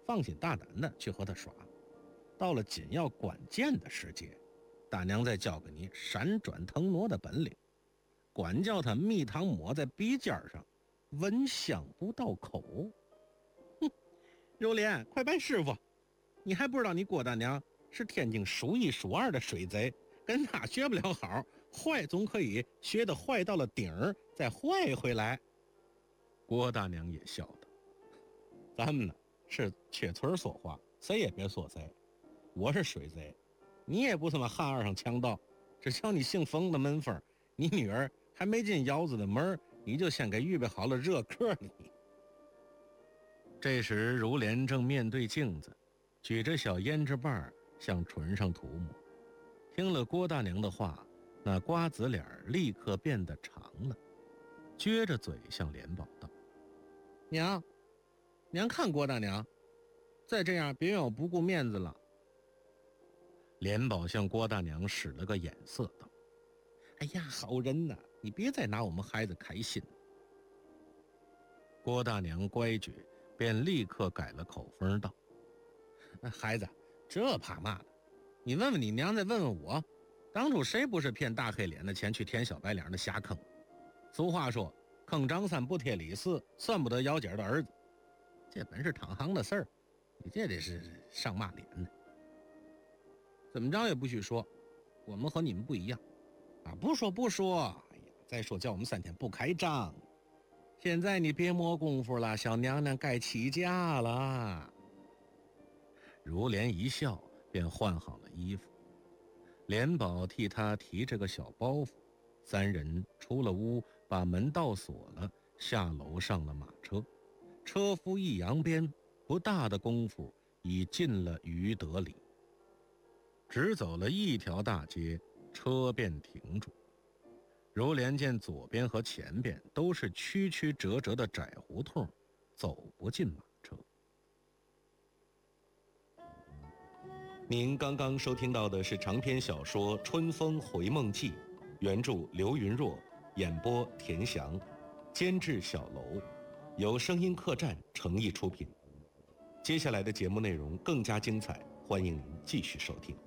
放心大胆的去和他耍。到了紧要关键的时节，大娘再教给你闪转腾挪的本领，管叫他蜜糖抹在鼻尖上，闻香不到口。哼，柔莲，快拜师傅！你还不知道你郭大娘是天津数一数二的水贼，跟他学不了好，坏总可以学得坏到了顶儿，再坏回来。郭大娘也笑道：“咱们呢是缺嘴说话，谁也别说谁。我是水贼，你也不他妈汉二上强盗，只瞧你姓冯的门风，你女儿还没进窑子的门，你就先给预备好了热客了你。”这时如莲正面对镜子，举着小胭脂棒向唇上涂抹。听了郭大娘的话，那瓜子脸立刻变得长了，撅着嘴向莲宝道：“娘看郭大娘，再这样别让我不顾面子了。”莲宝向郭大娘使了个眼色道：“哎呀，好人呐，你别再拿我们孩子开心。”郭大娘乖觉，便立刻改了口风道：“孩子，这怕嘛的？你问问你娘，再问问我，当初谁不是骗大黑脸的钱去填小白脸的瞎坑？俗话说，坑张三不贴李四，算不得姚姐的儿子。这本是堂行的事儿，你这得是上嘛脸呢？怎么着也不许说，我们和你们不一样啊！不说，哎呀，再说叫我们3天不开张。现在你别磨功夫了，小娘娘该起驾了。”如莲一笑，便换好了衣服。莲宝替他提着个小包袱，3人出了屋，把门道锁了，下楼上了马车。车夫一扬鞭，不大的功夫已进了余德里。只走了一条大街，车便停住。如莲见左边和前边都是曲曲折折的窄胡同，走不进马车。您刚刚收听到的是长篇小说《春风回梦记》，原著刘云若，演播田翔，监制小楼，由声音客栈诚意出品。接下来的节目内容更加精彩，欢迎您继续收听。